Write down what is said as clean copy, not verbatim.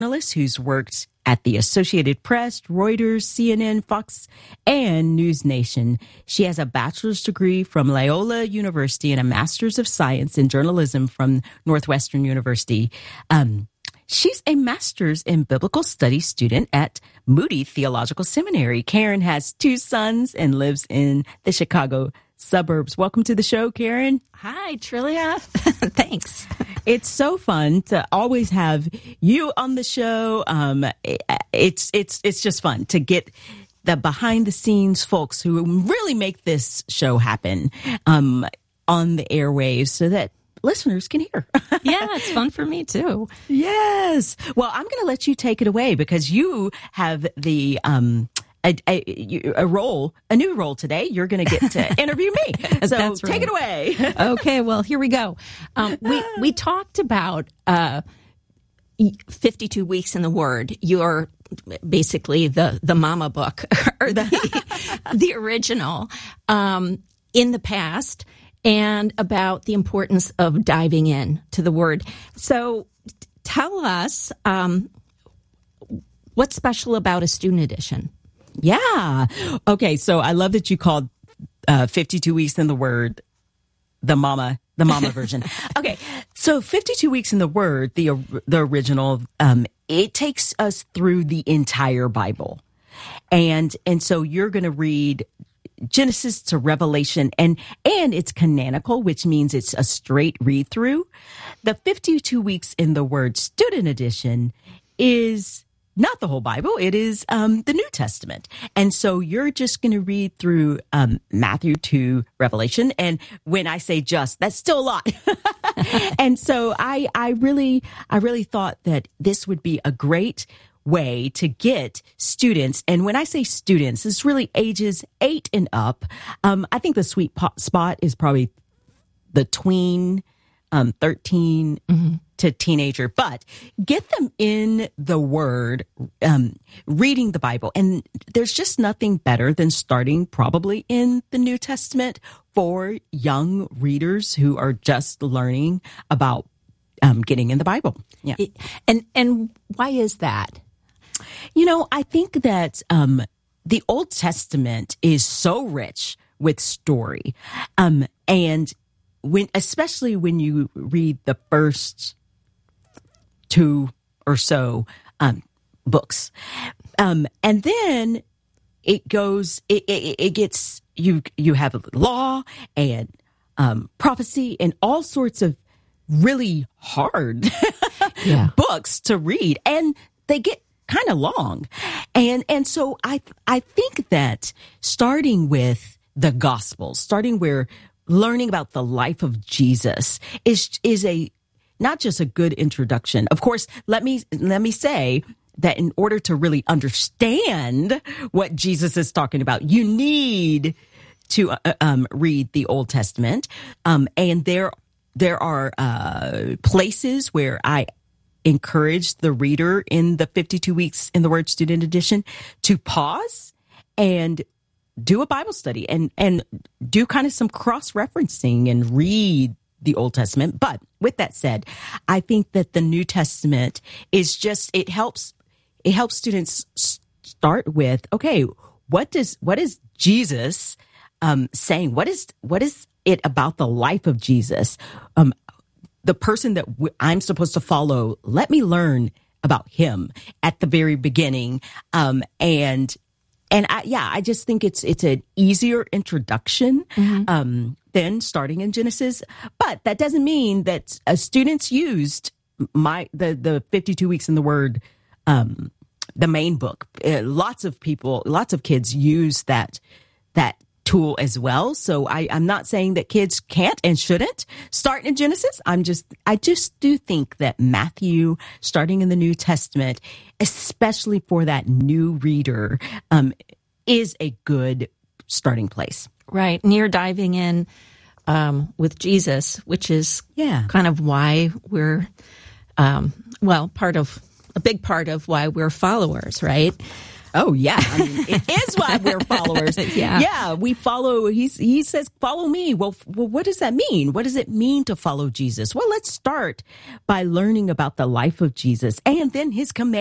journalist who's worked at the Associated Press, Reuters, CNN, Fox, and News Nation. She has a bachelor's degree from Loyola University and a master's of science in journalism from Northwestern University. She's a master's in biblical studies student at Moody Theological Seminary. Karen has 2 sons and lives in the Chicago suburbs. Welcome to the show, Karen. Hi, Trillia. Thanks. It's so fun to always have you on the show. It's just fun to get the behind the scenes folks who really make this show happen on the airwaves so that listeners can hear. Yeah, it's fun for me too. Yes. Well, I'm going to let you take it away because you have the a new role today. You're going to get to interview me. So That's right. Take it away. Okay, well, here we go. We talked about 52 weeks in the Word. You're basically the mama book or the original in the past, and about the importance of diving in to the Word. So tell us what's special about a student edition. Yeah. Okay. So I love that you called 52 Weeks in the Word the mama version. Okay. So 52 Weeks in the Word, the original, it takes us through the entire Bible. And so you're going to read Genesis to Revelation, and it's canonical, which means it's a straight read through. The 52 Weeks in the Word student edition is not the whole Bible. It is the New Testament. And so you're just going to read through Matthew to Revelation. And when I say just, that's still a lot. And so I really thought that this would be a great way to get students. And when I say students, it's really ages 8 and up. I think the sweet spot is probably the tween, 13 to teenager, but get them in the Word, reading the Bible. And there's just nothing better than starting probably in the New Testament for young readers who are just learning about getting in the Bible. Yeah. And why is that? You know, I think that the Old Testament is so rich with story. And especially when you read the first 2 or so books. And then it goes, it gets, you have law and prophecy and all sorts of really hard books to read. And they get kind of long. And so I think that starting with the Gospels, starting where learning about the life of Jesus is a not just a good introduction. Of course, let me say that in order to really understand what Jesus is talking about, you need to read the Old Testament. And there are places where I encourage the reader in the 52 Weeks in the Word student edition to pause and do a Bible study and do kind of some cross-referencing and read the Old Testament. But with that said, I think that the New Testament is just, it helps students start with, okay, what is Jesus saying? What is it about the life of Jesus? The person that I'm supposed to follow, let me learn about him at the very beginning. And I just think it's an easier introduction than starting in Genesis. But that doesn't mean that students used the 52 Weeks in the Word, the main book. Lots of kids use that tool as well. So I'm not saying that kids can't and shouldn't start in Genesis. I just do think that Matthew, starting in the New Testament, especially for that new reader, is a good starting place. Right. And you're diving in with Jesus, which is kind of why we're, a big part of why we're followers, right? Oh, yeah. I mean, it is why we're followers. Yeah, we follow. He says, follow me. Well, what does that mean? What does it mean to follow Jesus? Well, let's start by learning about the life of Jesus and then his command.